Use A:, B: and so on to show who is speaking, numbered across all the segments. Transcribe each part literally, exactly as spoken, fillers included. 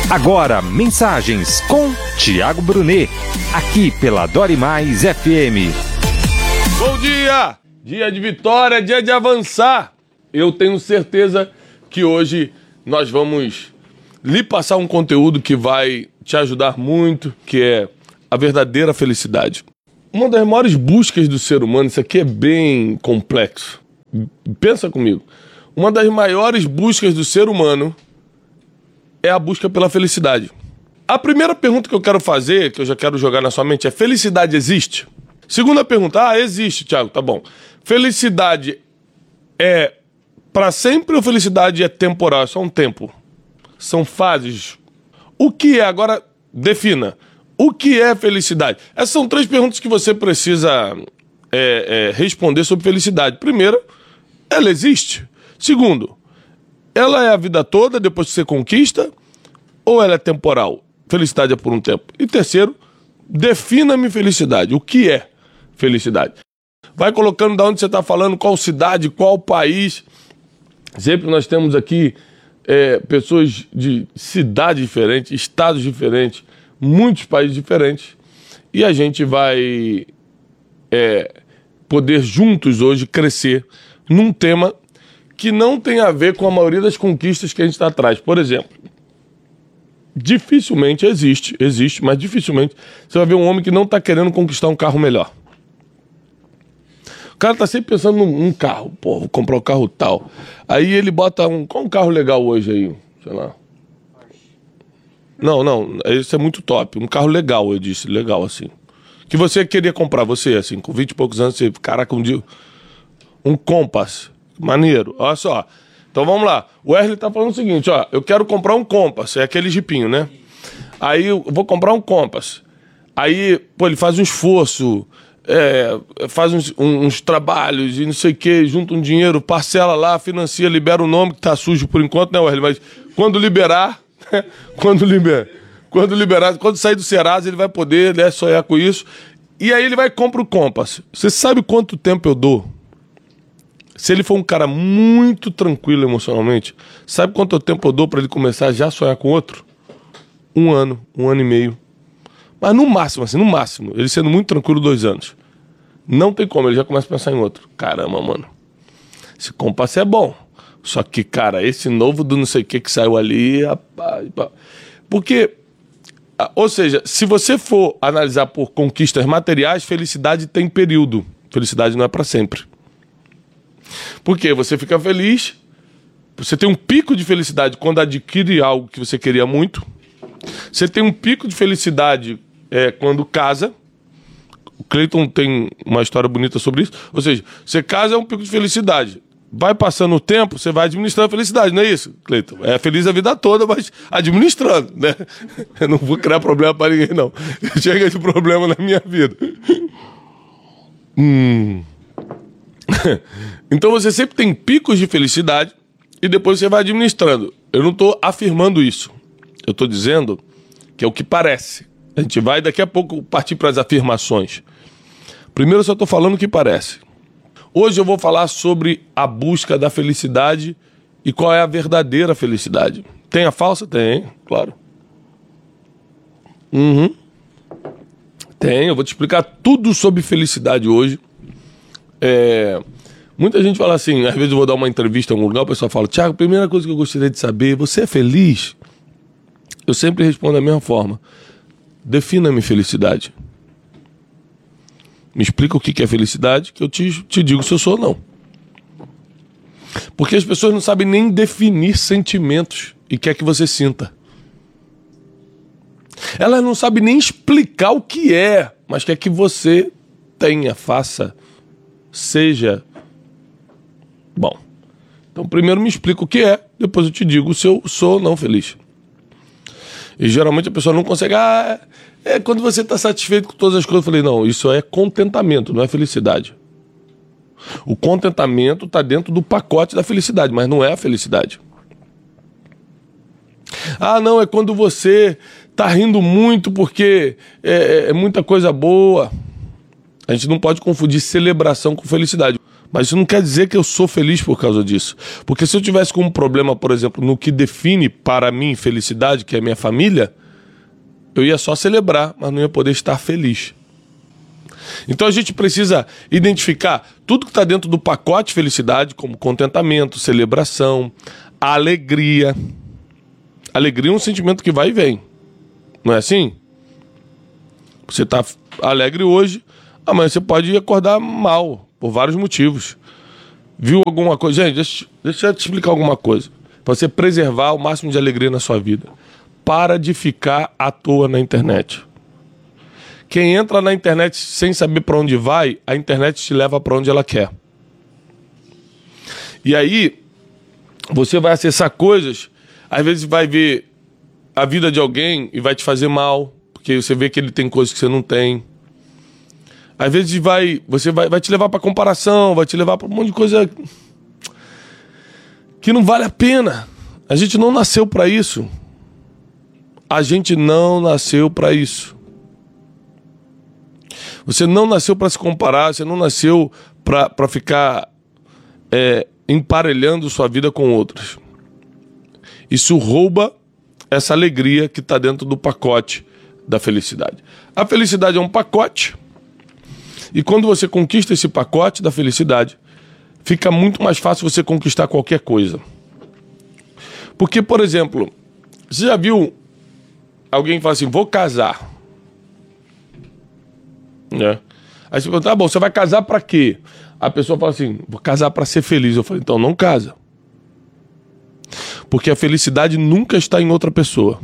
A: Agora, mensagens com Tiago Brunet, aqui pela Dore Mais F M.
B: Bom dia! Dia de vitória, dia de avançar. Eu tenho certeza que hoje nós vamos lhe passar um conteúdo que vai te ajudar muito, que é a verdadeira felicidade. Uma das maiores buscas do ser humano, isso aqui é bem complexo. Pensa comigo. Uma das maiores buscas do ser humano é a busca pela felicidade. A primeira pergunta que eu quero fazer, que eu já quero jogar na sua mente, é: felicidade existe? Segunda pergunta: ah, existe, Thiago, tá bom. Felicidade é para sempre ou felicidade é temporal? É só um tempo? São fases? O que é? Agora, defina. O que é felicidade? Essas são três perguntas que você precisa é, é, responder sobre felicidade. Primeiro, ela existe? Segundo, ela é a vida toda depois que você conquista ou ela é temporal? Felicidade é por um tempo. E terceiro, defina-me felicidade. O que é felicidade? Vai colocando de onde você está falando, qual cidade, qual país. Sempre nós temos aqui é, pessoas de cidades diferentes, estados diferentes, muitos países diferentes. E a gente vai é, poder juntos hoje crescer num tema que não tem a ver com a maioria das conquistas que a gente está atrás. Por exemplo, dificilmente existe, existe, mas dificilmente você vai ver um homem que não está querendo conquistar um carro melhor. O cara está sempre pensando num, num carro. Pô, vou comprar um carro tal. Aí ele bota um... Qual um carro legal hoje aí? Sei lá. Não, não, isso é muito top. Um carro legal, eu disse, legal assim. Que você queria comprar, você assim, com vinte e poucos anos, você, caraca, um dia... Um Compass. Maneiro, olha só. Então vamos lá. O Wesley tá falando o seguinte, ó. Eu quero comprar um Compass, é aquele jipinho, né? Aí eu vou comprar um Compass. Aí, pô, ele faz um esforço, é, faz uns, uns, uns trabalhos e não sei o que, junta um dinheiro, parcela lá, financia, libera o nome que tá sujo por enquanto, né, Wesley? Mas quando liberar, quando liberar, quando liberar, quando sair do Serasa, ele vai poder, né, sonhar com isso. E aí ele vai e compra o Compass. Você sabe quanto tempo eu dou? Se ele for um cara muito tranquilo emocionalmente, sabe quanto tempo eu dou para ele começar já a sonhar com outro? Um ano, um ano e meio. Mas no máximo, assim, no máximo, ele sendo muito tranquilo, dois anos. Não tem como, ele já começa a pensar em outro. Caramba, mano, esse Compass é bom. Só que, cara, esse novo do não sei o que que saiu ali... Rapaz, porque, ou seja, se você for analisar por conquistas materiais, felicidade tem período. Felicidade não é para sempre. Porque você fica feliz, você tem um pico de felicidade quando adquire algo que você queria muito. Você tem um pico de felicidade é, quando casa. O Cleiton tem uma história bonita sobre isso. Ou seja, você casa é um pico de felicidade. Vai passando o tempo, você vai administrando a felicidade, não é isso, Cleiton? É feliz a vida toda, mas administrando, né? Eu não vou criar problema para ninguém, não. Chega de problema na minha vida. Hum... Então você sempre tem picos de felicidade e depois você vai administrando. Eu não estou afirmando isso. Eu estou dizendo que é o que parece. A gente vai daqui a pouco partir para as afirmações. Primeiro eu só estou falando o que parece. Hoje eu vou falar sobre a busca da felicidade e qual é a verdadeira felicidade. Tem a falsa? Tem, claro. Uhum. Tem, eu vou te explicar tudo sobre felicidade hoje. É, muita gente fala assim, às vezes eu vou dar uma entrevista em algum lugar, o pessoal fala: Thiago, a primeira coisa que eu gostaria de saber, você é feliz? Eu sempre respondo da mesma forma: defina-me felicidade. Me explica o que é felicidade, que eu te, te digo se eu sou ou não. Porque as pessoas não sabem nem definir sentimentos e quer que você sinta. Elas não sabem nem explicar o que é, mas quer que você tenha, faça, seja. Bom, então primeiro me explica o que é, depois eu te digo se eu sou ou não feliz. E geralmente a pessoa não consegue. Ah, é quando você está satisfeito com todas as coisas. Eu falei, não, isso é contentamento, não é felicidade. O contentamento está dentro do pacote da felicidade, mas não é a felicidade. Ah, não, é quando você está rindo muito porque é, é muita coisa boa. A gente não pode confundir celebração com felicidade. Mas isso não quer dizer que eu sou feliz por causa disso. Porque se eu tivesse com um problema, por exemplo, no que define para mim felicidade, que é a minha família, eu ia só celebrar, mas não ia poder estar feliz. Então a gente precisa identificar tudo que está dentro do pacote felicidade, como contentamento, celebração, alegria. Alegria é um sentimento que vai e vem. Não é assim? Você está alegre hoje, amanhã você pode acordar mal, por vários motivos. Viu alguma coisa? Gente, deixa, deixa eu te explicar alguma coisa. Para você preservar o máximo de alegria na sua vida. Para de ficar à toa na internet. Quem entra na internet sem saber para onde vai, a internet te leva para onde ela quer. E aí, você vai acessar coisas, às vezes vai ver a vida de alguém e vai te fazer mal, porque você vê que ele tem coisas que você não tem. Às vezes vai, você vai, vai te levar para comparação, vai te levar para um monte de coisa que não vale a pena. A gente não nasceu para isso. A gente não nasceu para isso. Você não nasceu para se comparar, você não nasceu para ficar é, emparelhando sua vida com outras. Isso rouba essa alegria que está dentro do pacote da felicidade. A felicidade é um pacote, e quando você conquista esse pacote da felicidade, fica muito mais fácil você conquistar qualquer coisa. Porque, por exemplo, você já viu alguém falar assim, vou casar? Né? Aí você pergunta, tá bom, você vai casar pra quê? A pessoa fala assim, vou casar pra ser feliz. Eu falo, então não casa. Porque a felicidade nunca está em outra pessoa.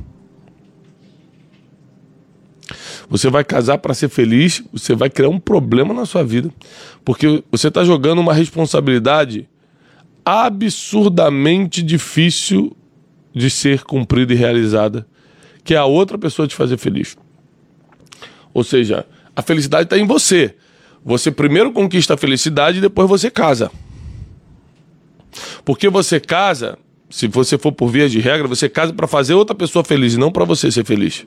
B: Você vai casar pra ser feliz, você vai criar um problema na sua vida. Porque você está jogando uma responsabilidade absurdamente difícil de ser cumprida e realizada, que é a outra pessoa te fazer feliz. Ou seja, a felicidade está em você. Você primeiro conquista a felicidade e depois você casa. Porque você casa, se você for por via de regra, você casa para fazer outra pessoa feliz e não para você ser feliz.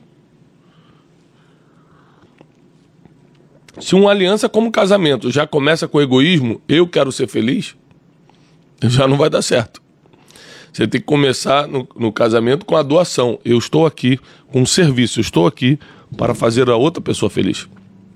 B: Se uma aliança como casamento já começa com egoísmo, eu quero ser feliz, já não vai dar certo. Você tem que começar no, no casamento com a doação. Eu estou aqui com um serviço, eu estou aqui para fazer a outra pessoa feliz.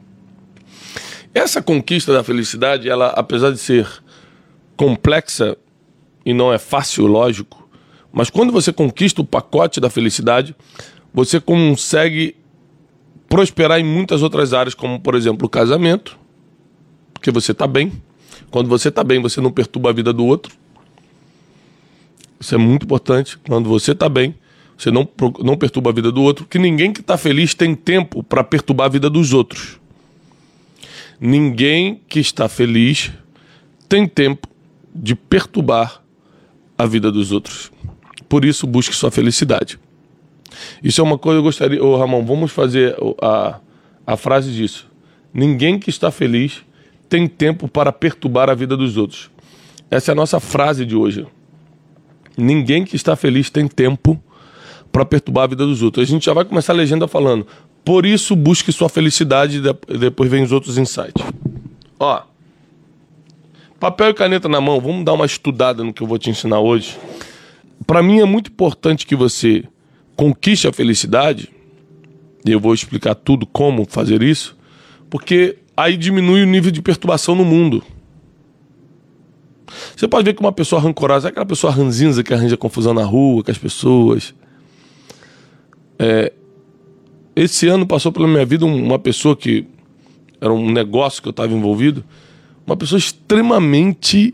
B: Essa conquista da felicidade, ela, apesar de ser complexa e não é fácil, lógico, mas quando você conquista o pacote da felicidade, você consegue prosperar em muitas outras áreas, como, por exemplo, o casamento, porque você está bem. Quando você está bem, você não perturba a vida do outro. Isso é muito importante. Quando você está bem, você não, não perturba a vida do outro, porque ninguém que está feliz tem tempo para perturbar a vida dos outros. Ninguém que está feliz tem tempo de perturbar a vida dos outros. Por isso, busque sua felicidade. Isso é uma coisa que eu gostaria... Ô, Ramon, vamos fazer a, a frase disso. Ninguém que está feliz tem tempo para perturbar a vida dos outros. Essa é a nossa frase de hoje. Ninguém que está feliz tem tempo para perturbar a vida dos outros. A gente já vai começar a legenda falando... Por isso, busque sua felicidade e depois vem os outros insights. Ó, papel e caneta na mão, vamos dar uma estudada no que eu vou te ensinar hoje. Para mim é muito importante que você conquiste a felicidade, e eu vou explicar tudo como fazer isso, porque aí diminui o nível de perturbação no mundo. Você pode ver que uma pessoa rancorosa, é aquela pessoa ranzinza que arranja confusão na rua com as pessoas. É... Esse ano passou pela minha vida uma pessoa que era um negócio que eu estava envolvido, uma pessoa extremamente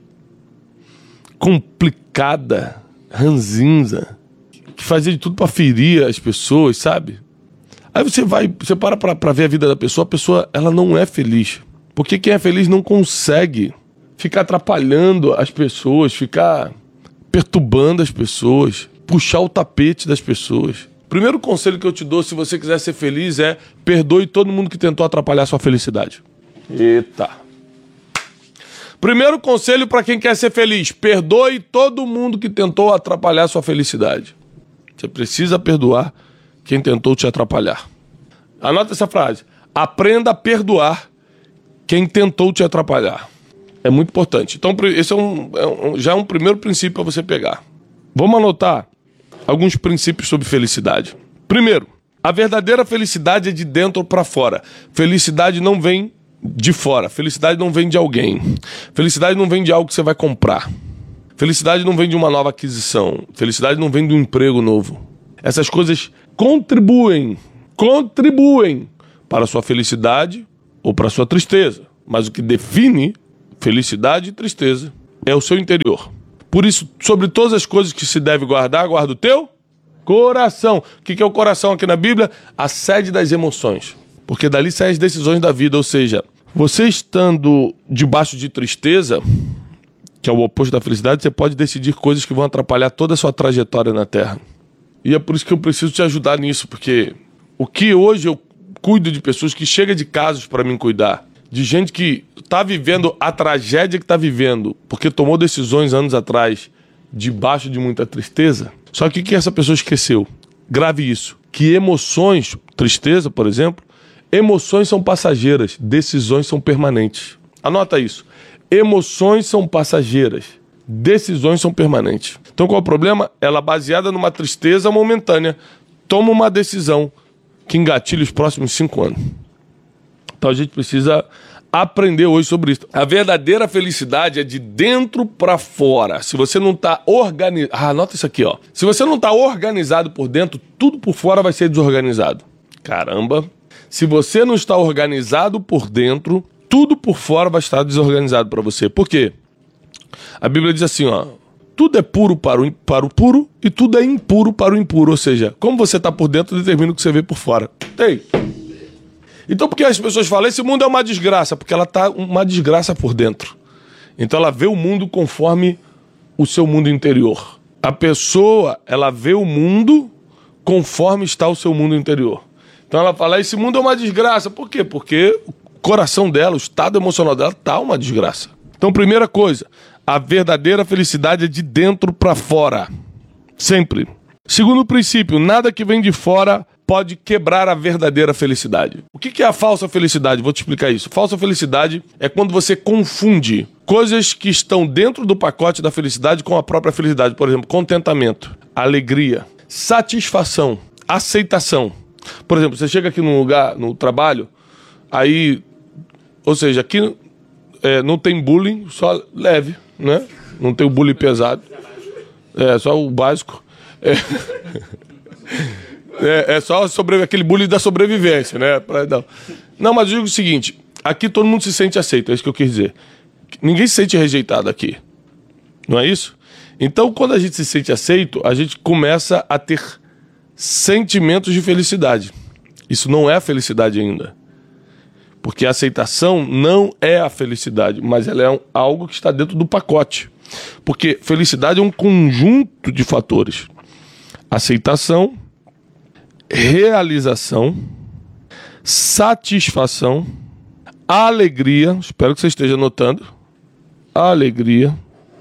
B: complicada, ranzinza, que fazia de tudo para ferir as pessoas, sabe? Aí você vai, você para para ver a vida da pessoa, a pessoa ela não é feliz. Porque quem é feliz não consegue ficar atrapalhando as pessoas, ficar perturbando as pessoas, puxar o tapete das pessoas. Primeiro conselho que eu te dou, se você quiser ser feliz, é perdoe todo mundo que tentou atrapalhar sua felicidade. Eita. Primeiro conselho para quem quer ser feliz, perdoe todo mundo que tentou atrapalhar sua felicidade. Você precisa perdoar quem tentou te atrapalhar. Anota essa frase. Aprenda a perdoar quem tentou te atrapalhar. É muito importante. Então, esse é um, é um, já é um primeiro princípio para você pegar. Vamos anotar alguns princípios sobre felicidade. Primeiro, a verdadeira felicidade é de dentro para fora. Felicidade não vem de fora. Felicidade não vem de alguém. Felicidade não vem de algo que você vai comprar. Felicidade não vem de uma nova aquisição. Felicidade não vem de um emprego novo. Essas coisas contribuem, contribuem para a sua felicidade ou para a sua tristeza. Mas o que define felicidade e tristeza é o seu interior. Por isso, sobre todas as coisas que se deve guardar, guarda o teu coração. O que é o coração aqui na Bíblia? A sede das emoções. Porque dali saem as decisões da vida. Ou seja, você estando debaixo de tristeza, que é o oposto da felicidade, você pode decidir coisas que vão atrapalhar toda a sua trajetória na Terra. E é por isso que eu preciso te ajudar nisso, porque o que hoje eu cuido de pessoas que chegam de casos para mim cuidar, de gente que está vivendo a tragédia que está vivendo, porque tomou decisões anos atrás, debaixo de muita tristeza. Só que o que essa pessoa esqueceu? Grave isso. Que emoções, tristeza, por exemplo, emoções são passageiras, decisões são permanentes. Anota isso. Emoções são passageiras, decisões são permanentes. Então qual é o problema? Ela, baseada numa tristeza momentânea, toma uma decisão que engatilha os próximos cinco anos. Então a gente precisa aprender hoje sobre isso. A verdadeira felicidade é de dentro para fora. Se você não está organizado... Ah, anota isso aqui, ó. Se você não está organizado por dentro, tudo por fora vai ser desorganizado. Caramba. Se você não está organizado por dentro, tudo por fora vai estar desorganizado para você. Por quê? A Bíblia diz assim, ó. Tudo é puro para o, para o puro e tudo é impuro para o impuro. Ou seja, como você está por dentro determina o que você vê por fora. Ei! Então por que as pessoas falam, esse mundo é uma desgraça? Porque ela está uma desgraça por dentro. Então ela vê o mundo conforme o seu mundo interior. A pessoa, ela vê o mundo conforme está o seu mundo interior. Então ela fala, esse mundo é uma desgraça. Por quê? Porque o coração dela, o estado emocional dela está uma desgraça. Então, primeira coisa, a verdadeira felicidade é de dentro para fora. Sempre. Segundo princípio, nada que vem de fora pode quebrar a verdadeira felicidade. O que é a falsa felicidade? Vou te explicar isso. Falsa felicidade é quando você confunde coisas que estão dentro do pacote da felicidade com a própria felicidade. Por exemplo, contentamento, alegria, satisfação, aceitação. Por exemplo, você chega aqui num lugar, no trabalho, aí, ou seja, aqui é, não tem bullying, só leve, né? Não tem o bullying pesado. É, só o básico. É... É, é só sobre, aquele bullying da sobrevivência, né? Pra, não. não, mas eu digo o seguinte, aqui todo mundo se sente aceito, é isso que eu quis dizer. Ninguém se sente rejeitado aqui, não é isso? Então, quando a gente se sente aceito, a gente começa a ter sentimentos de felicidade. Isso não é a felicidade ainda. Porque a aceitação não é a felicidade, mas ela é um, algo que está dentro do pacote. Porque felicidade é um conjunto de fatores. Aceitação, realização, satisfação, alegria, espero que você esteja anotando, alegria,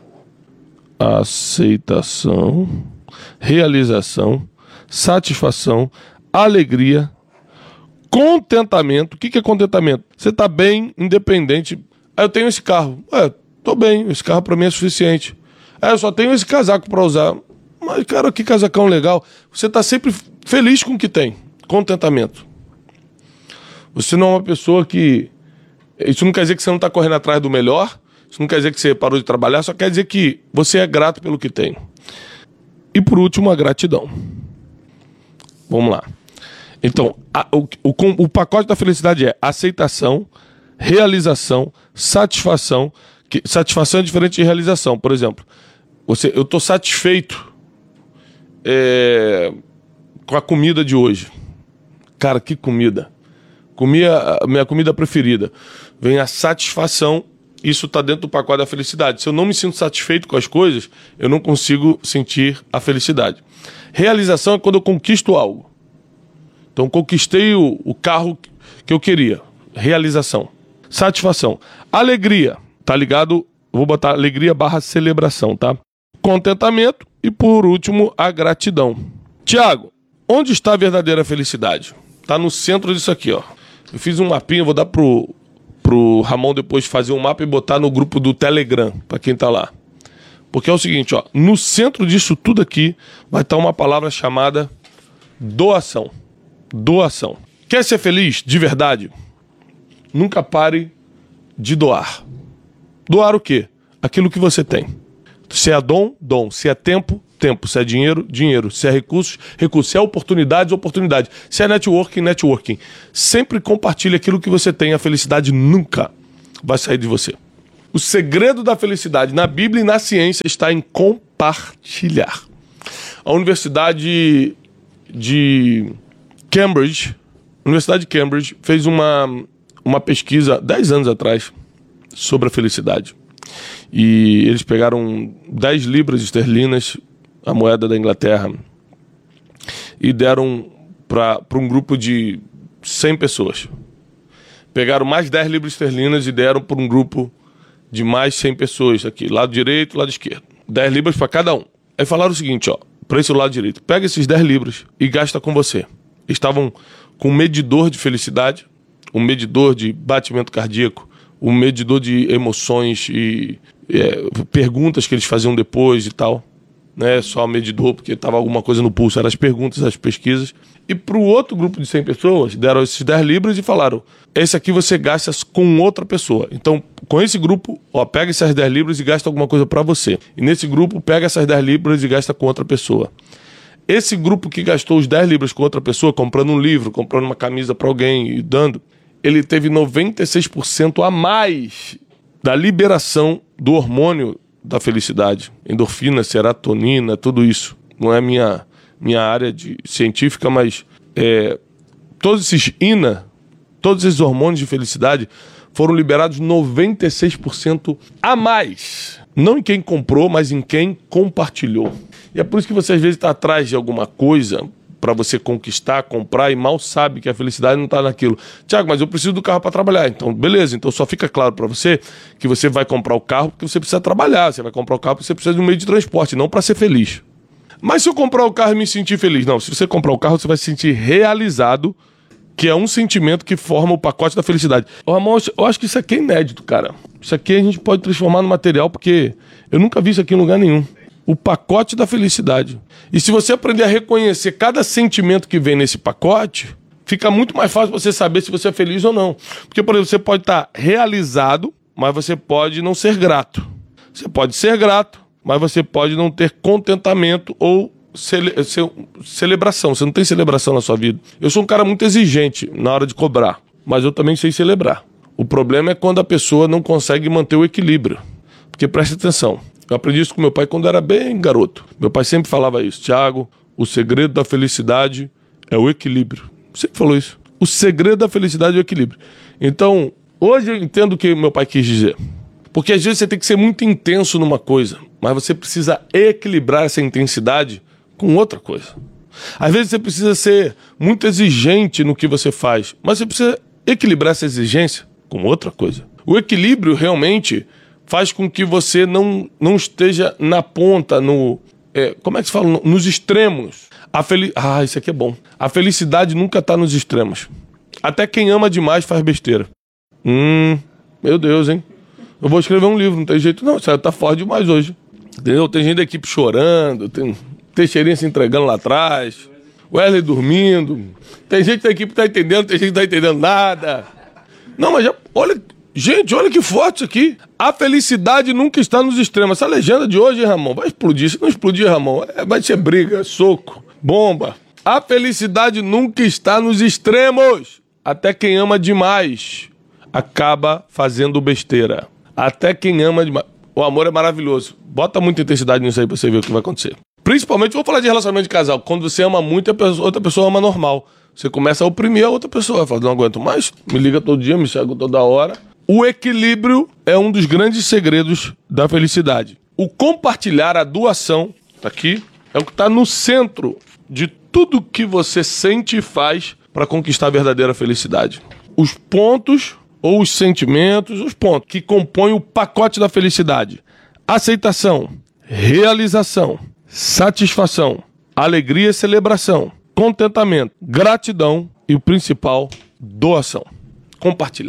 B: aceitação, realização, satisfação, alegria, contentamento. O que é contentamento? Você está bem, independente. Ah, eu tenho esse carro. É, tô bem, esse carro para mim é suficiente. Ah, eu só tenho esse casaco para usar. Mas, cara, que casacão legal. Você está sempre feliz com o que tem. Contentamento. Você não é uma pessoa que... Isso não quer dizer que você não está correndo atrás do melhor. Isso não quer dizer que você parou de trabalhar. Só quer dizer que você é grato pelo que tem. E por último, a gratidão. Vamos lá. Então, a, o, o, o pacote da felicidade é aceitação, realização, satisfação. Que, satisfação é diferente de realização. Por exemplo, você, eu estou satisfeito é, com a comida de hoje. Cara, que comida. Comi a, a minha comida preferida. Vem a satisfação. Isso está dentro do pacote da felicidade. Se eu não me sinto satisfeito com as coisas, eu não consigo sentir a felicidade. Realização é quando eu conquisto algo. Então, conquistei o, o carro que eu queria. Realização. Satisfação. Alegria. Tá ligado? Vou botar alegria barra celebração, tá? Contentamento. E, por último, a gratidão. Tiago, onde está a verdadeira felicidade? Tá no centro disso aqui, ó. Eu fiz um mapinha, vou dar pro, pro Ramon depois fazer um mapa e botar no grupo do Telegram, para quem tá lá. Porque é o seguinte, ó, no centro disso tudo aqui vai estar uma palavra chamada doação. Doação. Quer ser feliz de verdade? Nunca pare de doar. Doar o quê? Aquilo que você tem. Se é dom, dom. Se é tempo, tempo. Se é dinheiro, dinheiro. Se é recursos, recursos. Se é oportunidades, oportunidade. Se é networking, networking. Sempre compartilhe aquilo que você tem. A felicidade nunca vai sair de você. O segredo da felicidade na Bíblia e na ciência está em compartilhar. A Universidade de Cambridge, a Universidade de Cambridge fez uma, uma pesquisa dez anos atrás sobre a felicidade. E eles pegaram dez libras esterlinas, a moeda da Inglaterra, e deram para um grupo de cem pessoas. Pegaram mais dez libras esterlinas e deram para um grupo de mais cem pessoas aqui, lado direito, lado esquerdo. dez libras para cada um. Aí falaram o seguinte, ó, para esse lado direito, pega esses dez libras e gasta com você. Estavam com um medidor de felicidade, um medidor de batimento cardíaco, um medidor de emoções e é, perguntas que eles faziam depois e tal. Não é só medidor porque estava alguma coisa no pulso, eram as perguntas, as pesquisas. E para o outro grupo de cem pessoas, deram esses dez libras e falaram, esse aqui você gasta com outra pessoa. Então, com esse grupo, ó, pega essas dez libras e gasta alguma coisa para você. E nesse grupo, pega essas dez libras e gasta com outra pessoa. Esse grupo que gastou os dez libras com outra pessoa, comprando um livro, comprando uma camisa para alguém e dando, ele teve noventa e seis por cento a mais da liberação do hormônio da felicidade. Endorfina, serotonina, tudo isso. Não é minha, minha área de científica, mas é, todos esses I N A, todos esses hormônios de felicidade foram liberados noventa e seis por cento a mais. Não em quem comprou, mas em quem compartilhou. E é por isso que você às vezes está atrás de alguma coisa para você conquistar, comprar e mal sabe que a felicidade não está naquilo. Tiago, mas eu preciso do carro para trabalhar. Então, beleza. Então só fica claro para você que você vai comprar o carro porque você precisa trabalhar. Você vai comprar o carro porque você precisa de um meio de transporte, não para ser feliz. Mas se eu comprar o carro e me sentir feliz? Não, se você comprar o carro, você vai se sentir realizado, que é um sentimento que forma o pacote da felicidade. Ô, Ramon, eu acho que isso aqui é inédito, cara. Isso aqui a gente pode transformar no material, porque eu nunca vi isso aqui em lugar nenhum. O pacote da felicidade. E se você aprender a reconhecer cada sentimento que vem nesse pacote, fica muito mais fácil você saber se você é feliz ou não. Porque, por exemplo, você pode estar realizado, mas você pode não ser grato. Você pode ser grato, mas você pode não ter contentamento ou cele- ce- celebração. Você não tem celebração na sua vida. Eu sou um cara muito exigente na hora de cobrar, mas eu também sei celebrar. O problema é quando a pessoa não consegue manter o equilíbrio. Porque preste atenção. Eu aprendi isso com meu pai quando era bem garoto. Meu pai sempre falava isso. Tiago, o segredo da felicidade é o equilíbrio. Sempre falou isso. O segredo da felicidade é o equilíbrio. Então, hoje eu entendo o que meu pai quis dizer. Porque às vezes você tem que ser muito intenso numa coisa, mas você precisa equilibrar essa intensidade com outra coisa. Às vezes você precisa ser muito exigente no que você faz, mas você precisa equilibrar essa exigência com outra coisa. O equilíbrio realmente faz com que você não, não esteja na ponta, no... É, como é que se fala? Nos extremos. A fel... Ah, isso aqui é bom. A felicidade nunca está nos extremos. Até quem ama demais faz besteira. Hum, meu Deus, hein? Eu vou escrever um livro, não tem jeito não. Isso tá forte demais hoje. Entendeu? Tem gente da equipe chorando, tem Teixeirinha se entregando lá atrás, Wesley dormindo. Tem gente da equipe que tá entendendo, tem gente que não tá entendendo nada. Não, mas já... Olha... Gente, olha que forte isso aqui. A felicidade nunca está nos extremos. Essa legenda de hoje, hein, Ramon? Vai explodir. Se não explodir, Ramon, é, vai ser briga, soco, bomba. A felicidade nunca está nos extremos. Até quem ama demais acaba fazendo besteira. Até quem ama demais. O amor é maravilhoso. Bota muita intensidade nisso aí pra você ver o que vai acontecer. Principalmente, vou falar de relacionamento de casal. Quando você ama muito, a outra pessoa ama normal. Você começa a oprimir a outra pessoa. Fala, não aguento mais, me liga todo dia, me chega toda hora. O equilíbrio é um dos grandes segredos da felicidade. O compartilhar, a doação, tá aqui, é o que está no centro de tudo que você sente e faz para conquistar a verdadeira felicidade. Os pontos ou os sentimentos, os pontos que compõem o pacote da felicidade. Aceitação, realização, satisfação, alegria e celebração, contentamento, gratidão e o principal, doação. Compartilhar.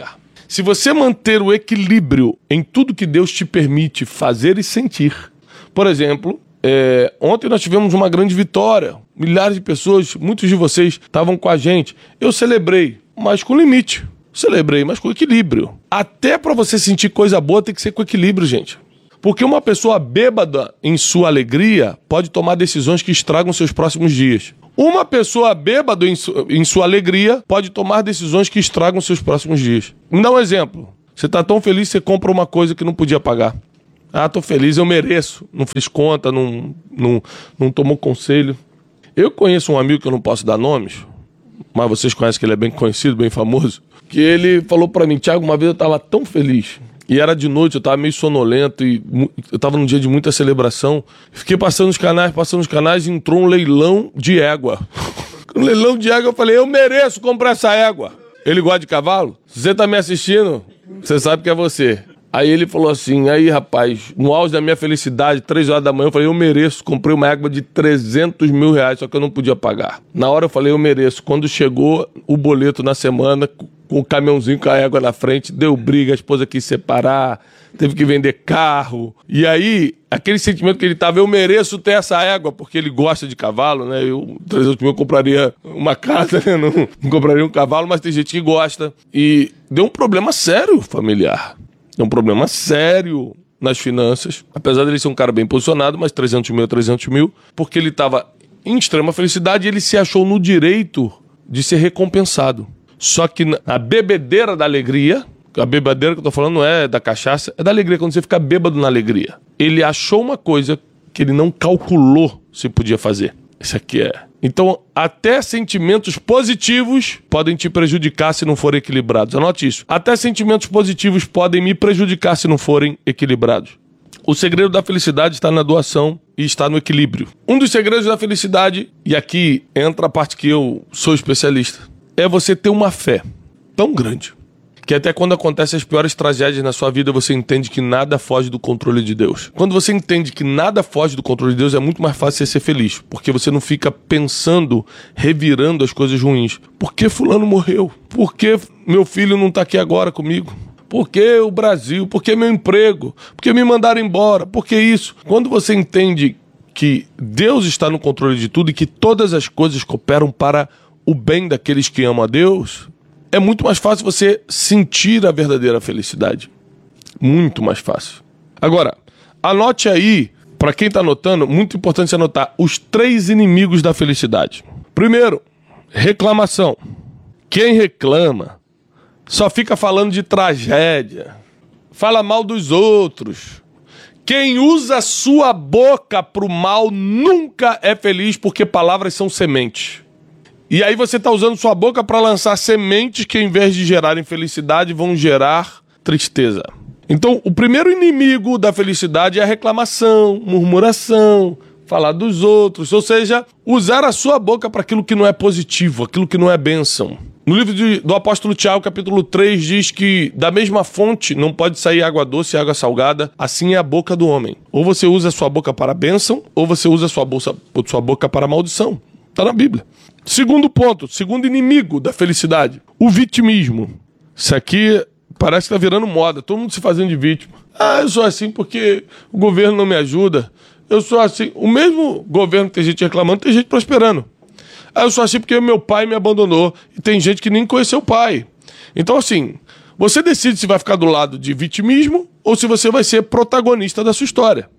B: Se você manter o equilíbrio em tudo que Deus te permite fazer e sentir. Por exemplo, é, ontem nós tivemos uma grande vitória. Milhares de pessoas, muitos de vocês estavam com a gente. Eu celebrei, mas com limite. Celebrei, mas com equilíbrio. Até para você sentir coisa boa tem que ser com equilíbrio, gente. Porque uma pessoa bêbada em sua alegria pode tomar decisões que estragam seus próximos dias. Uma pessoa bêbada em, su- em sua alegria pode tomar decisões que estragam seus próximos dias. Me dá um exemplo. Você tá tão feliz que você compra uma coisa que não podia pagar. Ah, tô feliz, eu mereço. Não fiz conta, não, não, não tomou conselho. Eu conheço um amigo que eu não posso dar nomes, mas vocês conhecem que ele é bem conhecido, bem famoso, que ele falou pra mim, Thiago, uma vez eu tava tão feliz, e era de noite, eu tava meio sonolento, e mu- eu tava num dia de muita celebração, fiquei passando os canais, passando os canais, e entrou um leilão de égua. Um leilão de égua, eu falei, eu mereço comprar essa égua. Ele gosta de cavalo? Se você tá me assistindo, você sabe que é você. Aí ele falou assim, aí rapaz, no auge da minha felicidade, três horas da manhã, eu falei, eu mereço, comprei uma égua de trezentos mil reais, só que eu não podia pagar. Na hora eu falei, eu mereço. Quando chegou o boleto na semana, com o caminhãozinho com a égua na frente, deu briga, a esposa quis separar, teve que vender carro. E aí, aquele sentimento que ele tava, eu mereço ter essa égua, porque ele gosta de cavalo, né? Eu, trezentos mil, eu compraria uma casa, né? Não, não compraria um cavalo, mas tem gente que gosta. E deu um problema sério familiar. É um problema sério nas finanças. Apesar de ele ser um cara bem posicionado, mas trezentos mil é trezentos mil, porque ele estava em extrema felicidade e ele se achou no direito de ser recompensado. Só que na bebedeira da alegria, a bebedeira que eu tô falando não é da cachaça, é da alegria, quando você fica bêbado na alegria. Ele achou uma coisa que ele não calculou se podia fazer. Isso aqui é... Então, até sentimentos positivos podem te prejudicar se não forem equilibrados. Anote isso. Até sentimentos positivos podem me prejudicar se não forem equilibrados. O segredo da felicidade está na doação e está no equilíbrio. Um dos segredos da felicidade, e aqui entra a parte que eu sou especialista, é você ter uma fé tão grande que até quando acontecem as piores tragédias na sua vida, você entende que nada foge do controle de Deus. Quando você entende que nada foge do controle de Deus, é muito mais fácil você ser feliz, porque você não fica pensando, revirando as coisas ruins. Por que fulano morreu? Por que meu filho não está aqui agora comigo? Por que o Brasil? Por que meu emprego? Por que me mandaram embora? Por que isso? Quando você entende que Deus está no controle de tudo e que todas as coisas cooperam para o bem daqueles que amam a Deus, é muito mais fácil você sentir a verdadeira felicidade. Muito mais fácil. Agora, anote aí, para quem está anotando, muito importante você anotar os três inimigos da felicidade. Primeiro, reclamação. Quem reclama só fica falando de tragédia, fala mal dos outros. Quem usa sua boca pro mal nunca é feliz, porque palavras são sementes. E aí você está usando sua boca para lançar sementes que, em vez de gerarem felicidade, vão gerar tristeza. Então, o primeiro inimigo da felicidade é a reclamação, murmuração, falar dos outros, ou seja, usar a sua boca para aquilo que não é positivo, aquilo que não é bênção. No livro de, do apóstolo Tiago, capítulo três, diz que da mesma fonte não pode sair água doce e água salgada, assim é a boca do homem. Ou você usa a sua boca para a bênção, ou você usa a sua, bolsa, sua boca para a maldição. Está na Bíblia. Segundo ponto, segundo inimigo da felicidade, o vitimismo. Isso aqui parece que está virando moda, todo mundo se fazendo de vítima. Ah, eu sou assim porque o governo não me ajuda. Eu sou assim. O mesmo governo que tem gente reclamando, tem gente prosperando. Ah, eu sou assim porque meu pai me abandonou. E tem gente que nem conheceu o pai. Então, assim, você decide se vai ficar do lado de vitimismo ou se você vai ser protagonista da sua história.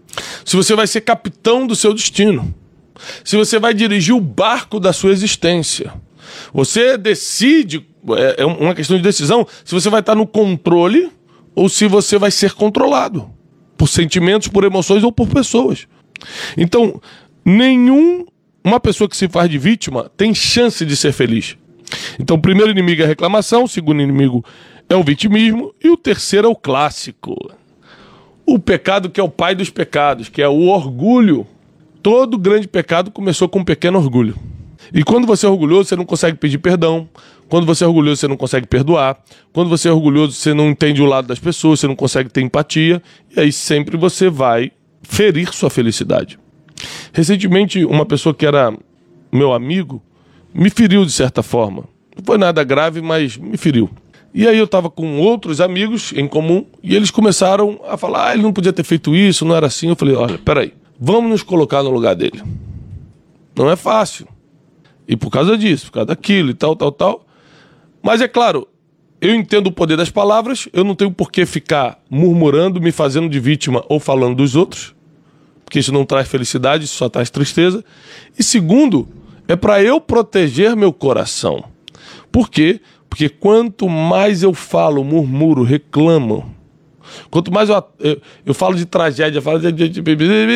B: Se você vai ser capitão do seu destino. Se você vai dirigir o barco da sua existência. Você decide, é uma questão de decisão, se você vai estar no controle ou se você vai ser controlado por sentimentos, por emoções ou por pessoas. Então, nenhum, uma pessoa que se faz de vítima tem chance de ser feliz. Então, o primeiro inimigo é a reclamação, o segundo inimigo é o vitimismo e o terceiro é o clássico. O pecado que é o pai dos pecados, que é o orgulho. Todo grande pecado começou com um pequeno orgulho. E quando você é orgulhoso, você não consegue pedir perdão. Quando você é orgulhoso, você não consegue perdoar. Quando você é orgulhoso, você não entende o lado das pessoas, você não consegue ter empatia. E aí sempre você vai ferir sua felicidade. Recentemente, uma pessoa que era meu amigo me feriu de certa forma. Não foi nada grave, mas me feriu. E aí eu tava com outros amigos em comum e eles começaram a falar, ah, ele não podia ter feito isso, não era assim. Eu falei, olha, peraí, vamos nos colocar no lugar dele. Não é fácil. E por causa disso, por causa daquilo e tal, tal, tal. Mas é claro, eu entendo o poder das palavras, eu não tenho por que ficar murmurando, me fazendo de vítima ou falando dos outros, porque isso não traz felicidade, isso só traz tristeza. E segundo, é para eu proteger meu coração. Por quê? Porque quanto mais eu falo, murmuro, reclamo, quanto mais eu, eu, eu falo de tragédia, falo de...